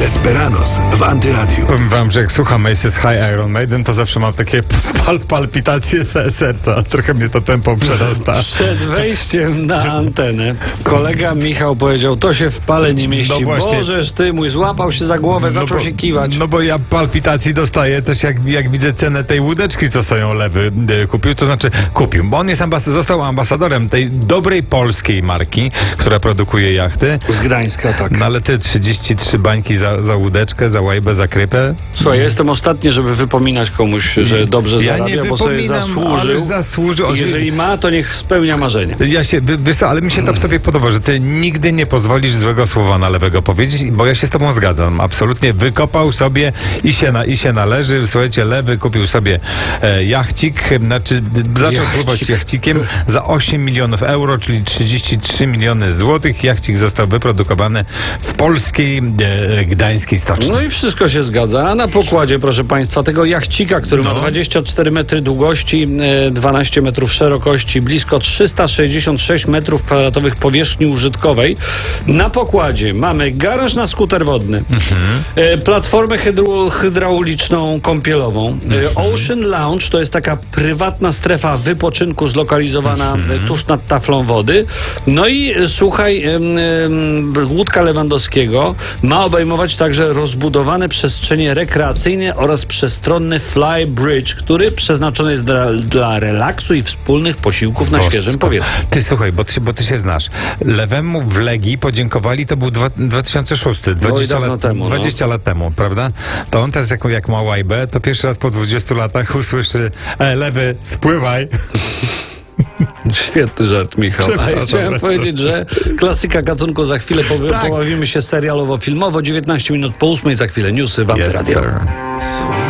Desperados w Antyradiu. Powiem wam, że jak słucham Aces High Iron Maiden, to zawsze mam takie palpitacje serca. Trochę mnie to tempo przerasta. Przed wejściem na antenę kolega Michał powiedział, to się w pale nie mieści. No właśnie. Bożeż ty mój, złapał się za głowę, zaczął się kiwać. No bo ja palpitacji dostaję też jak widzę cenę tej łódeczki, co sobie Lewy kupił. To znaczy kupił, bo on jest został ambasadorem tej dobrej polskiej marki, która produkuje jachty. Z Gdańska, tak. No ale ty 33 bańki za łódeczkę, za łajbę, za krypę. Słuchaj, ja jestem ostatni, żeby wypominać komuś, że dobrze zarabia, bo sobie zasłużył. Jeżeli ma, to niech spełnia marzenia. Wiesz co, ale mi się to w tobie podoba, że ty nigdy nie pozwolisz złego słowa na Lewego powiedzieć, bo ja się z tobą zgadzam. Absolutnie wykopał sobie i się należy. Słuchajcie, Lewy kupił sobie jachcik, zaczął pływać jachcikiem za 8 milionów euro, czyli 33 miliony złotych. Jachcik został wyprodukowany w polskiej, gdańskiej stoczni. No i wszystko się zgadza. A na pokładzie, proszę państwa, tego jachcika, który ma 24 metry długości, 12 metrów szerokości, blisko 366 metrów kwadratowych powierzchni użytkowej. Na pokładzie mamy garaż na skuter wodny, platformę hydrauliczną kąpielową, Ocean Lounge, to jest taka prywatna strefa wypoczynku zlokalizowana tuż nad taflą wody. No i słuchaj, łódka Lewandowskiego ma obejmować także rozbudowane przestrzenie rekreacyjne oraz przestronny fly bridge, który przeznaczony jest dla relaksu i wspólnych posiłków na świeżym powietrzu. Ty słuchaj, bo ty się znasz. Lewemu w Legii podziękowali, to był 2006, 20 lat temu, prawda? To on teraz jak ma łajbę, to pierwszy raz po 20 latach usłyszy Lewy, spływaj. Świetny żart, Michał. A ja chciałem powiedzieć, że klasyka gatunku za chwilę pobawimy się serialowo-filmowo. 19 minut po 8, za chwilę newsy w Antyradiu.